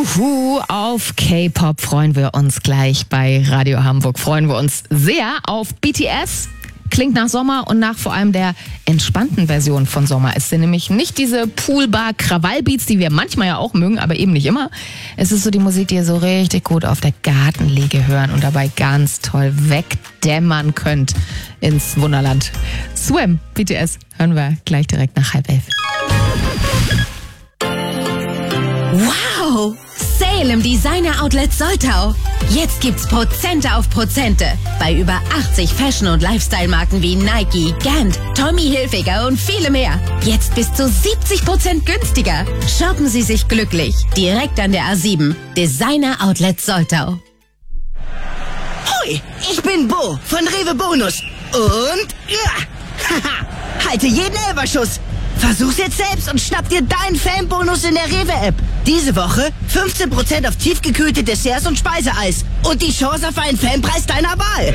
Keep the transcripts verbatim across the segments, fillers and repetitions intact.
Juhu, auf K-Pop freuen wir uns gleich bei Radio Hamburg. Freuen wir uns sehr auf B T S. Klingt nach Sommer und nach vor allem der entspannten Version von Sommer. Es sind nämlich nicht diese Poolbar-Krawallbeats, die wir manchmal ja auch mögen, aber eben nicht immer. Es ist so die Musik, die ihr so richtig gut auf der Gartenliege hören und dabei ganz toll wegdämmern könnt ins Wunderland. Swim, B T S, hören wir gleich direkt nach halb elf. Wow! Sale im Designer Outlet Soltau. Jetzt gibt's Prozente auf Prozente bei über achtzig Fashion- und Lifestyle-Marken wie Nike, Gant, Tommy Hilfiger und viele mehr. Jetzt bis zu siebzig Prozent günstiger. Shoppen Sie sich glücklich. Direkt an der A sieben. Designer Outlet Soltau. Hoi, ich bin Bo von Rewe Bonus. Und ja, haha, halte jeden Elberschuss. Versuch's jetzt selbst und schnapp dir deinen Fanbonus in der Rewe-App. Diese Woche fünfzehn Prozent auf tiefgekühlte Desserts und Speiseeis. Und die Chance auf einen Fanpreis deiner Wahl.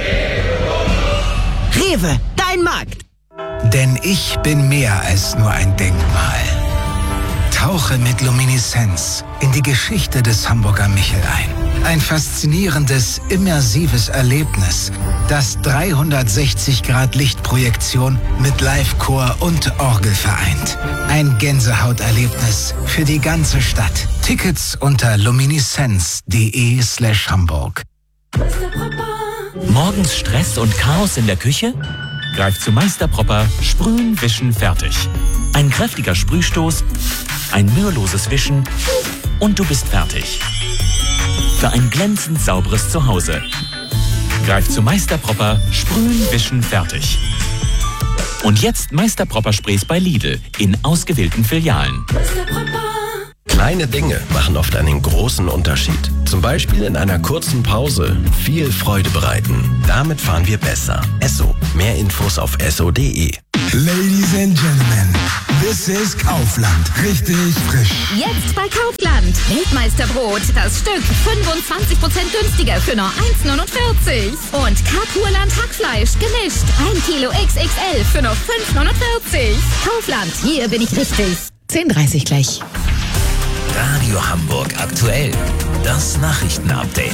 Rewe, dein Markt. Denn ich bin mehr als nur ein Denkmal. Tauche mit Lumineszenz in die Geschichte des Hamburger Michel ein. Ein faszinierendes, immersives Erlebnis, das dreihundertsechzig Grad Lichtprojektion mit Live-Chor und Orgel vereint. Ein Gänsehauterlebnis für die ganze Stadt. Tickets unter lumineszenz.de slash Hamburg. Morgens Stress und Chaos in der Küche? Greif zu Meister Propper, sprühen, wischen, fertig. Ein kräftiger Sprühstoß, ein müheloses Wischen und du bist fertig. Für ein glänzend sauberes Zuhause. Greif zu Meister Propper, sprühen, wischen, fertig. Und jetzt Meister Propper Sprays bei Lidl in ausgewählten Filialen. Kleine Dinge machen oft einen großen Unterschied. Zum Beispiel in einer kurzen Pause viel Freude bereiten. Damit fahren wir besser. Esso. Mehr Infos auf esso punkt de. Ladies and Gentlemen, this is Kaufland. Richtig frisch. Jetzt bei Kaufland. Weltmeisterbrot, das Stück fünfundzwanzig Prozent günstiger für nur eins neunundvierzig. Und Karpurland Hackfleisch gemischt. ein Kilo X X L für nur fünf neunundvierzig. Kaufland, hier bin ich richtig. zehn Uhr dreißig gleich. Radio Hamburg aktuell. Das Nachrichtenupdate.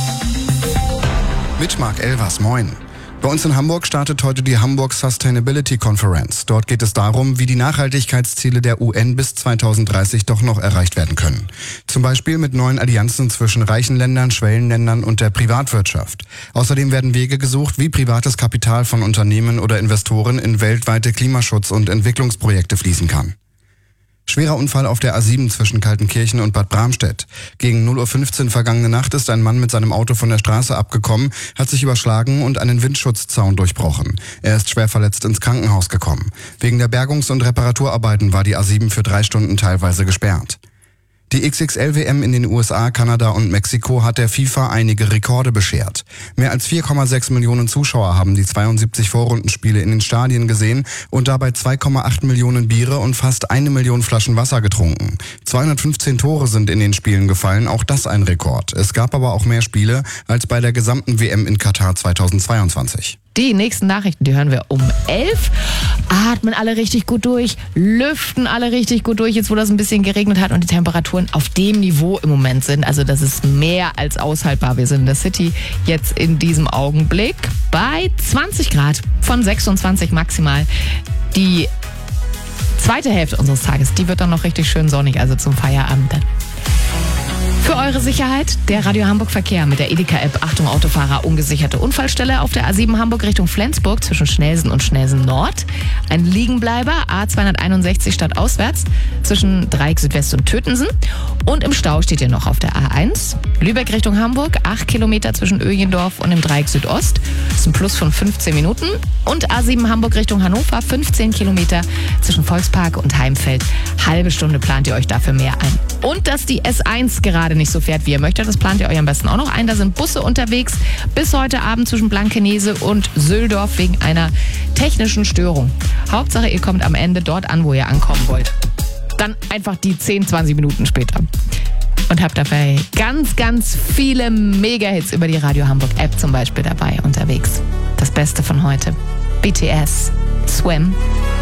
Mit Marc Elvers, moin. Bei uns in Hamburg startet heute die Hamburg Sustainability Conference. Dort geht es darum, wie die Nachhaltigkeitsziele der U N bis zweitausenddreißig doch noch erreicht werden können. Zum Beispiel mit neuen Allianzen zwischen reichen Ländern, Schwellenländern und der Privatwirtschaft. Außerdem werden Wege gesucht, wie privates Kapital von Unternehmen oder Investoren in weltweite Klimaschutz- und Entwicklungsprojekte fließen kann. Schwerer Unfall auf der A sieben zwischen Kaltenkirchen und Bad Bramstedt. Gegen null Uhr fünfzehn vergangene Nacht ist ein Mann mit seinem Auto von der Straße abgekommen, hat sich überschlagen und einen Windschutzzaun durchbrochen. Er ist schwer verletzt ins Krankenhaus gekommen. Wegen der Bergungs- und Reparaturarbeiten war die A sieben für drei Stunden teilweise gesperrt. Die X X L W M in den U S A, Kanada und Mexiko hat der FIFA einige Rekorde beschert. Mehr als vier Komma sechs Millionen Zuschauer haben die zweiundsiebzig Vorrundenspiele in den Stadien gesehen und dabei zwei Komma acht Millionen Biere und fast eine Million Flaschen Wasser getrunken. zweihundertfünfzehn Tore sind in den Spielen gefallen, auch das ein Rekord. Es gab aber auch mehr Spiele als bei der gesamten W M in Katar zweitausendzweiundzwanzig. Die nächsten Nachrichten, die hören wir um elf. Atmen alle richtig gut durch, lüften alle richtig gut durch, jetzt wo das ein bisschen geregnet hat und die Temperaturen auf dem Niveau im Moment sind. Also das ist mehr als aushaltbar. Wir sind in der City jetzt in diesem Augenblick bei zwanzig Grad von sechsundzwanzig maximal. Die zweite Hälfte unseres Tages, die wird dann noch richtig schön sonnig, also zum Feierabend dann. Für eure Sicherheit der Radio Hamburg Verkehr mit der Edeka-App. Achtung Autofahrer, ungesicherte Unfallstelle auf der A sieben Hamburg Richtung Flensburg zwischen Schnelsen und Schnelsen Nord. Ein Liegenbleiber A zweihunderteinundsechzig stadtauswärts zwischen Dreieck Südwest und Tötensen. Und im Stau steht ihr noch auf der A eins. Lübeck Richtung Hamburg, acht Kilometer zwischen Öjendorf und dem Dreieck Südost. Das ist ein Plus von fünfzehn Minuten. Und A sieben Hamburg Richtung Hannover, fünfzehn Kilometer zwischen Volkspark und Heimfeld. Halbe Stunde plant ihr euch dafür mehr ein. Und dass die S eins gerade nicht so fährt, wie ihr möchtet, das plant ihr euch am besten auch noch ein. Da sind Busse unterwegs bis heute Abend zwischen Blankenese und Söldorf wegen einer technischen Störung. Hauptsache, ihr kommt am Ende dort an, wo ihr ankommen wollt. Dann einfach die zehn, zwanzig Minuten später. Und habt dafür ganz, ganz viele Mega-Hits über die Radio Hamburg App zum Beispiel dabei unterwegs. Das Beste von heute. B T S, Swim.